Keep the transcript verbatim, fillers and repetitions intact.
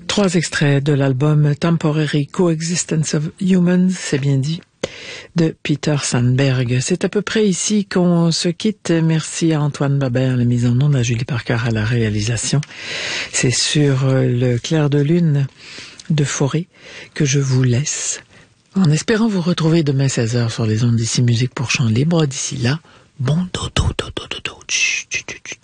Trois extraits de l'album Temporary Coexistence of Humans, c'est bien dit, de Peter Sandberg. C'est à peu près ici qu'on se quitte. Merci à Antoine Babert, la mise en onde, à Julie Parker à la réalisation. C'est sur le clair de lune de Forêt que je vous laisse, en espérant vous retrouver demain seize heures sur les ondes d'Ici Musique pour Chant Libre. D'ici là, bon dodo, dodo, dodo, dodo.